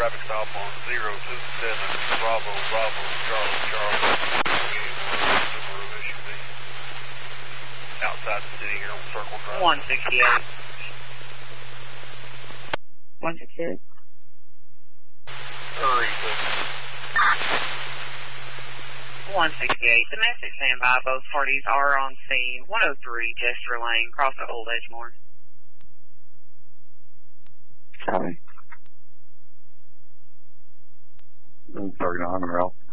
traffic stop on 027 Bravo, Bravo, Charlie, Charlie. SUV. Outside the city here on Circle Drive. 168. 168. Hurry, 168. Domestic standby. Both parties are on scene. 103 Jester Lane. Cross at Old Edgemore. Copy. 39 route.